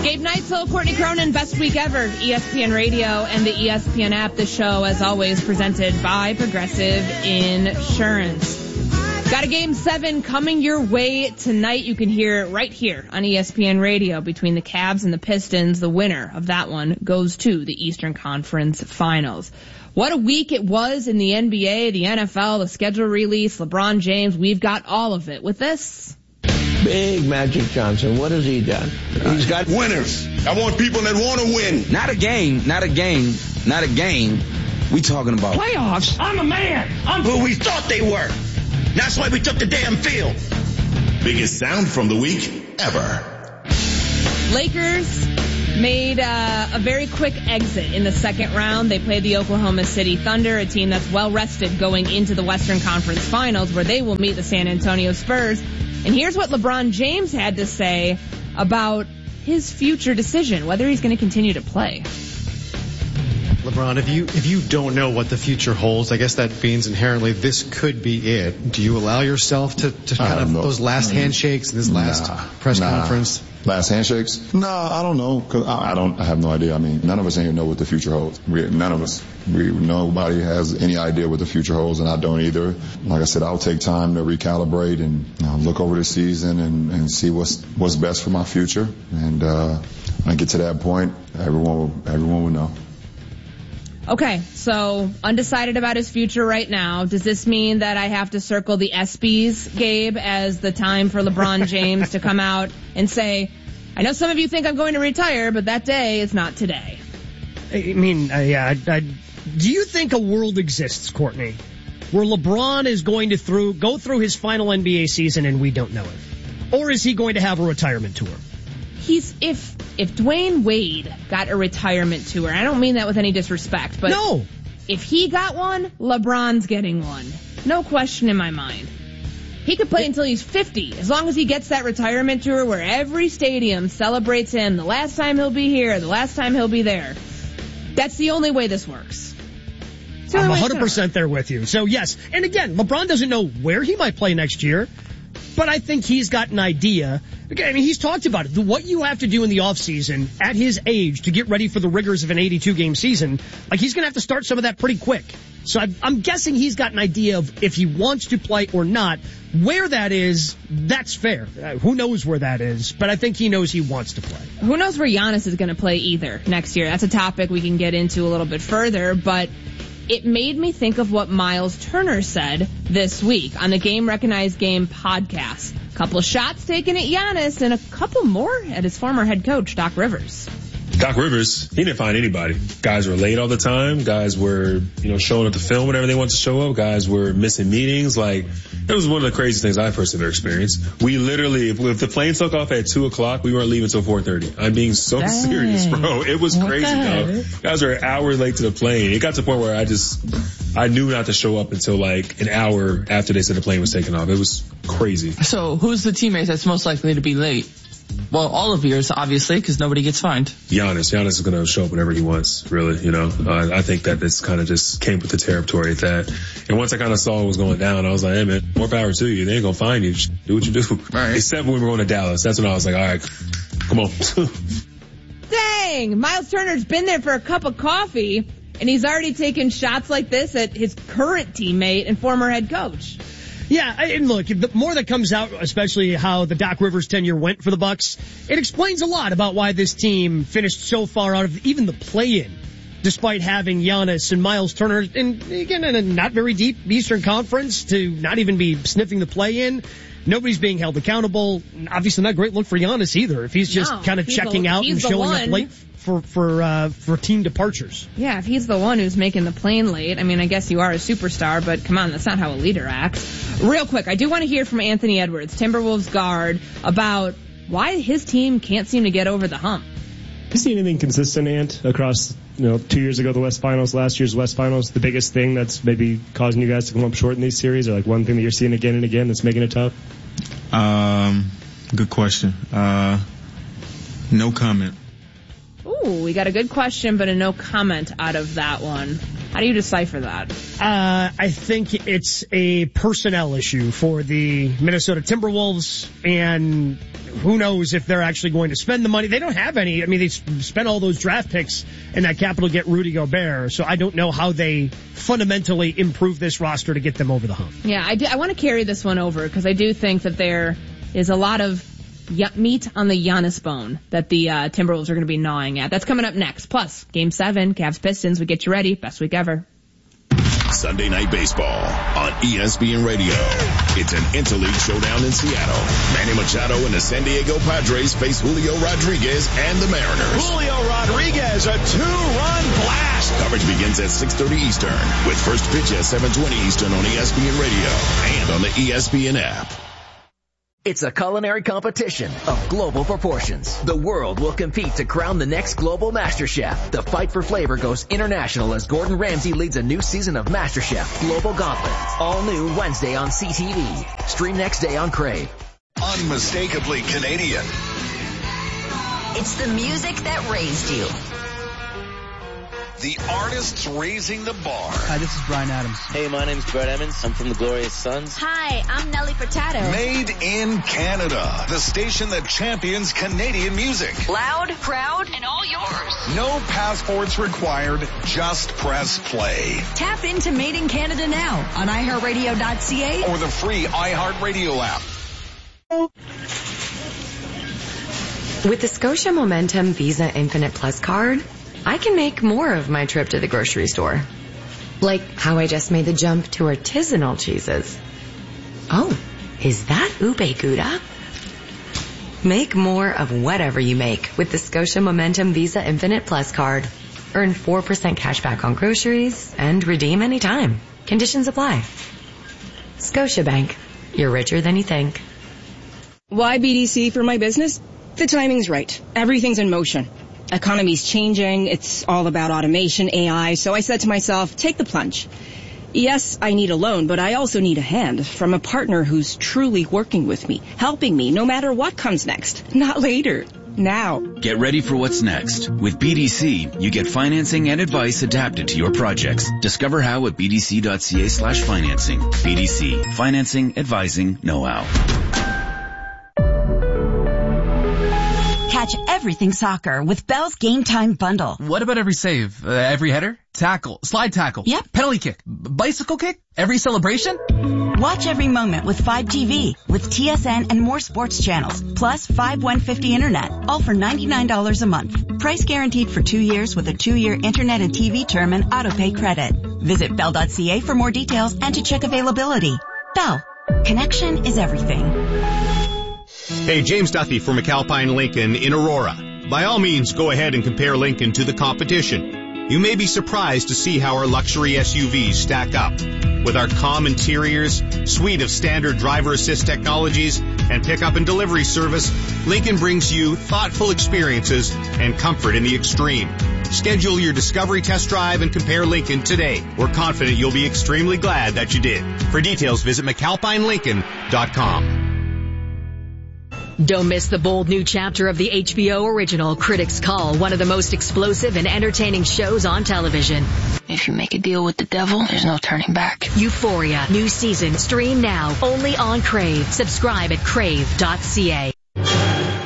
Gabe Neitzel, Courtney Cronin, best week ever. ESPN Radio and the ESPN app. The show, as always, presented by Progressive Insurance. Got a Game 7 coming your way tonight. You can hear it right here on ESPN Radio between the Cavs and the Pistons. The winner of that one goes to the Eastern Conference Finals. What a week it was in the NBA, the NFL, the schedule release, LeBron James. We've got all of it with this. Big Magic Johnson. What has he done? He's got winners. I want people that want to win. Not a game. We talking about playoffs. I'm a man. I'm who we thought they were. That's why we took the damn field. Biggest sound from the week ever. Lakers made a very quick exit in the second round. They played the Oklahoma City Thunder, a team that's well rested going into the Western Conference Finals, where they will meet the San Antonio Spurs. And here's what LeBron James had to say about his future decision, whether he's going to continue to play. LeBron, if you don't know what the future holds, I guess that means inherently this could be it. Do you allow yourself to kind of those last handshakes, this last press conference? Last handshakes? No, I don't know, because I have no idea. I mean, none of us in here know what the future holds. Nobody has any idea what the future holds, and I don't either. Like I said, I'll take time to recalibrate and look over the season and see what's best for my future. And when I get to that point, everyone will know. Okay, so undecided about his future right now. Does this mean that I have to circle the ESPYs, Gabe, as the time for LeBron James to come out and say, I know some of you think I'm going to retire, but that day is not today? I mean, do you think a world exists, Courtney, where LeBron is going to go through his final NBA season and we don't know it? Or is he going to have a retirement tour? If Dwayne Wade got a retirement tour, I don't mean that with any disrespect, but no, if he got one, LeBron's getting one. No question in my mind. He could play until he's 50, as long as he gets that retirement tour where every stadium celebrates him. The last time he'll be here, the last time he'll be there. That's the only way this works. I'm 100% there with you. So yes, and again, LeBron doesn't know where he might play next year, but I think he's got an idea. I mean, he's talked about it. What you have to do in the offseason at his age to get ready for the rigors of an 82-game season, like he's going to have to start some of that pretty quick. So I'm guessing he's got an idea of if he wants to play or not. Where that is, that's fair. Who knows where that is, but I think he knows he wants to play. Who knows where Giannis is going to play either next year. That's a topic we can get into a little bit further, but it made me think of what Miles Turner said this week on the Game Recognized Game podcast. A couple of shots taken at Giannis and a couple more at his former head coach, Doc Rivers. Doc Rivers, he didn't find anybody. Guys were late all the time. Guys were, showing up to film whenever they wanted to show up. Guys were missing meetings. Like, it was one of the craziest things I've personally ever experienced. We literally, if the plane took off at 2:00, we weren't leaving until 4:30. I'm being so serious, bro. It was crazy, though. Guys were hours late to the plane. It got to the point where I knew not to show up until like an hour after they said the plane was taking off. It was crazy. So who's the teammate that's most likely to be late? Well, all of yours, obviously, because nobody gets fined. Giannis is going to show up whenever he wants, really, I think that this kind of just came with the territory at that. And once I kind of saw what was going down, I was like, hey, man, more power to you. They ain't going to find you. Just do what you do. Right. Except when we were going to Dallas. That's when I was like, all right, come on. Dang, Miles Turner's been there for a cup of coffee, and he's already taken shots like this at his current teammate and former head coach. Yeah, and look, the more that comes out, especially how the Doc Rivers tenure went for the Bucks, it explains a lot about why this team finished so far out of even the play-in, despite having Giannis and Miles Turner, and again, in a not very deep Eastern Conference, to not even be sniffing the play-in. Nobody's being held accountable. Obviously not a great look for Giannis either, if he's just kind of checking out and showing up late for team departures. Yeah, if he's the one who's making the plane late, I mean, I guess you are a superstar, but come on, that's not how a leader acts. Real quick, I do want to hear from Anthony Edwards, Timberwolves guard, about why his team can't seem to get over the hump. Have you seen anything consistent, Ant, across, 2 years ago, the West Finals, last year's West Finals, the biggest thing that's maybe causing you guys to come up short in these series, or like one thing that you're seeing again and again that's making it tough? Good question. No comment. Ooh, we got a good question, but a no comment out of that one. How do you decipher that? I think it's a personnel issue for the Minnesota Timberwolves, and who knows if they're actually going to spend the money. They don't have any. I mean, they spent all those draft picks and that capital to get Rudy Gobert, so I don't know how they fundamentally improve this roster to get them over the hump. Yeah, I want to carry this one over because I do think that there is a lot of meat on the Giannis bone that the Timberwolves are going to be gnawing at. That's coming up next. Plus, Game 7, Cavs-Pistons. We get you ready. Best week ever. Sunday Night Baseball on ESPN Radio. It's an interleague showdown in Seattle. Manny Machado and the San Diego Padres face Julio Rodriguez and the Mariners. Julio Rodriguez, a 2-run blast. Coverage begins at 6:30 Eastern with first pitch at 7:20 Eastern on ESPN Radio and on the ESPN app. It's a culinary competition of global proportions. The world will compete to crown the next global MasterChef. The fight for flavor goes international as Gordon Ramsay leads a new season of MasterChef Global Gauntlet. All new Wednesday on CTV. Stream next day on Crave. Unmistakably Canadian. It's the music that raised you. The artists raising the bar. Hi, this is Bryan Adams. Hey, my name's Brett Emmons. I'm from the Glorious Sons. Hi, I'm Nelly Furtado. Made in Canada. The station that champions Canadian music. Loud, proud, and all yours. No passports required. Just press play. Tap into Made in Canada now on iHeartRadio.ca or the free iHeartRadio app. With the Scotia Momentum Visa Infinite Plus card, I can make more of my trip to the grocery store. Like how I just made the jump to artisanal cheeses. Oh, is that ube gouda? Make more of whatever you make with the Scotia Momentum Visa Infinite Plus card. Earn 4% cash back on groceries and redeem anytime. Conditions apply. Scotiabank. You're richer than you think. Why BDC for my business? The timing's right. Everything's in motion. Economy's changing. It's all about automation, AI. So I said to myself, take the plunge. Yes, I need a loan, but I also need a hand from a partner who's truly working with me, helping me no matter what comes next. Not later. Now. Get ready for what's next. With BDC, you get financing and advice adapted to your projects. Discover how at bdc.ca/financing. BDC. Financing, advising, know-how. Catch everything soccer with Bell's Game Time Bundle. What about every save? Every header? Tackle? Slide tackle? Yep. Penalty kick? Bicycle kick? Every celebration? Watch every moment with 5TV, with TSN and more sports channels, plus 5150 internet, all for $99 a month. Price guaranteed for 2 years with a 2-year internet and TV term and autopay credit. Visit Bell.ca for more details and to check availability. Bell. Connection is everything. Hey, James Duffy for McAlpine Lincoln in Aurora. By all means, go ahead and compare Lincoln to the competition. You may be surprised to see how our luxury SUVs stack up. With our calm interiors, suite of standard driver assist technologies, and pickup and delivery service, Lincoln brings you thoughtful experiences and comfort in the extreme. Schedule your discovery test drive and compare Lincoln today. We're confident you'll be extremely glad that you did. For details, visit McAlpineLincoln.com. Don't miss the bold new chapter of the HBO original Critics Call, one of the most explosive and entertaining shows on television. If you make a deal with the devil, there's no turning back. Euphoria, new season, stream now, only on Crave. Subscribe at crave.ca.